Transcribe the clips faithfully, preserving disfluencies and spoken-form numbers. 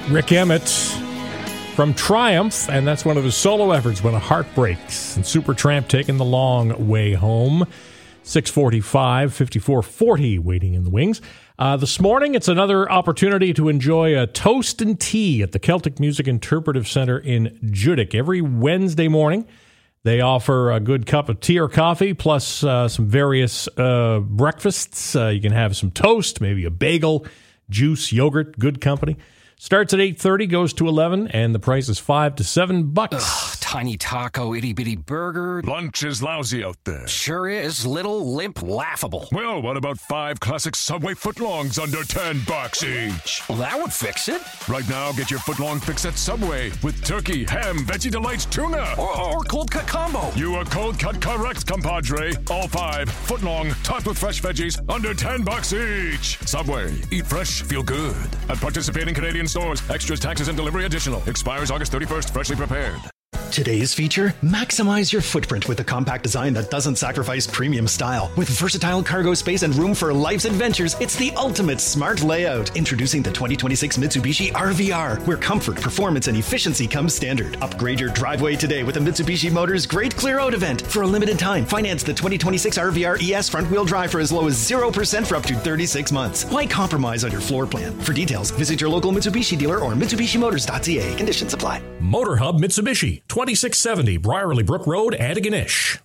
Rick Emmett from Triumph, and that's one of his solo efforts, When a Heart Breaks. And Supertramp taking the long way home. six forty-five, fifty-four forty waiting in the wings. Uh, this morning, it's another opportunity to enjoy a toast and tea at the Celtic Music Interpretive Center in Judique. Every Wednesday morning, they offer a good cup of tea or coffee, plus uh, some various uh, breakfasts. Uh, you can have some toast, maybe a bagel, juice, yogurt, good company. Starts at eight thirty, goes to eleven, and the price is five to seven bucks. Ugh, tiny taco, itty-bitty burger. Lunch is lousy out there. Sure is. Little, limp, laughable. Well, what about five classic Subway footlongs under ten bucks each? Well, that would fix it. Right now, get your footlong fix at Subway with turkey, ham, Veggie Delights, tuna. Or, or cold cut combo. You are cold cut correct, compadre. All five, footlong, topped with fresh veggies, under ten bucks each. Subway. Eat fresh, feel good. At participating Canadian stores. Extras, taxes, and delivery additional. Expires August thirty-first. Freshly prepared. Today's feature, maximize your footprint with a compact design that doesn't sacrifice premium style. With versatile cargo space and room for life's adventures, it's the ultimate smart layout. Introducing the twenty twenty-six Mitsubishi R V R, where comfort, performance, and efficiency come standard. Upgrade your driveway today with a Mitsubishi Motors Great Clear Out event. For a limited time, finance the twenty twenty-six R V R E S front-wheel drive for as low as zero percent for up to thirty-six months. Why compromise on your floor plan? For details, visit your local Mitsubishi dealer or Mitsubishi Motors dot C A. Conditions apply. Motor Hub Mitsubishi, twenty-six seventy Briarley Brook Road, Antigonish.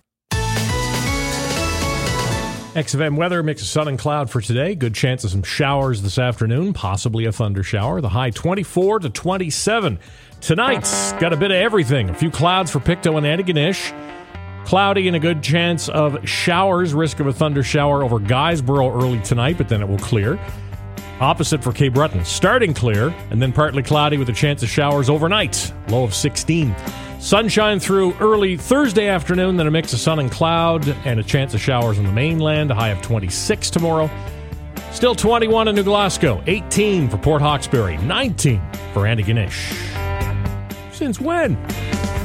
X F M weather, mix of sun and cloud for today. Good chance of some showers this afternoon, possibly a thunder shower. The high twenty-four to twenty-seven. Tonight's got a bit of everything. A few clouds for Pictou and Antigonish. Cloudy and a good chance of showers. Risk of a thunder shower over Guysborough early tonight, but then it will clear. Opposite for Cape Breton. Starting clear, and then partly cloudy with a chance of showers overnight. Low of sixteen. Sunshine through early Thursday afternoon, then a mix of sun and cloud, and a chance of showers on the mainland. A high of twenty-six tomorrow. Still twenty-one in New Glasgow. eighteen for Port Hawkesbury. nineteen for Antigonish. Since when?